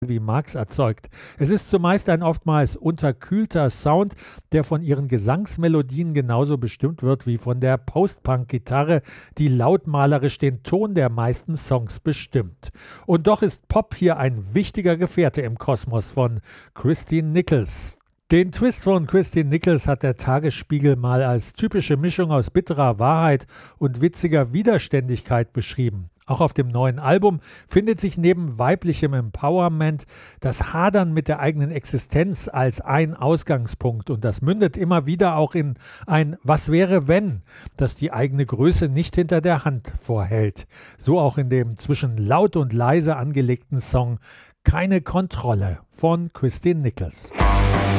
wie Marx erzeugt. Es ist zumeist ein oftmals unterkühlter Sound, der von ihren Gesangsmelodien genauso bestimmt wird wie von der Post-Punk-Gitarre, die lautmalerisch den Ton der meisten Songs bestimmt. Und doch ist Pop hier ein wichtiger Gefährte im Kosmos von Christine Nichols. Den Twist von Christine Nichols hat der Tagesspiegel mal als typische Mischung aus bitterer Wahrheit und witziger Widerständigkeit beschrieben. Auch auf dem neuen Album findet sich neben weiblichem Empowerment das Hadern mit der eigenen Existenz als ein Ausgangspunkt, und das mündet immer wieder auch in ein Was wäre wenn, das die eigene Größe nicht hinter der Hand vorhält. So auch in dem zwischen laut und leise angelegten Song Keine Kontrolle von Christine Nichols.